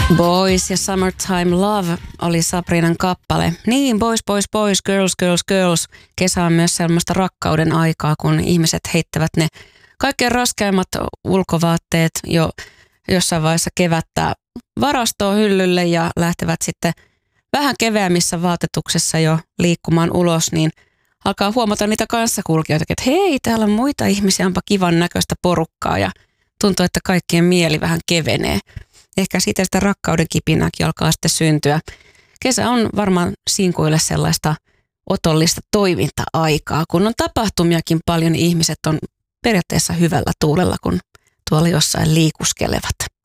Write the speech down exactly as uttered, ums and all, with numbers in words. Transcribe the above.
Boys ja Summertime Love oli Sabrinan kappale. Niin, boys, boys, boys, girls, girls, girls. Kesä on myös sellaista rakkauden aikaa, kun ihmiset heittävät ne kaikkein raskeimmat ulkovaatteet jo jossain vaiheessa kevättä varastoon hyllylle ja lähtevät sitten vähän keveämmissä vaatetuksessa jo liikkumaan ulos, niin alkaa huomata niitä kanssakulkijoita, että hei, täällä on muita ihmisiä, onpa kivan näköistä porukkaa ja tuntuu, että kaikkien mieli vähän kevenee. Ehkä siitä sitä rakkauden kipinääkin alkaa sitten syntyä. Kesä on varmaan sinkuille sellaista otollista toiminta-aikaa, kun on tapahtumiakin paljon, niin ihmiset on periaatteessa hyvällä tuulella, kun tuolla jossain liikuskelevat.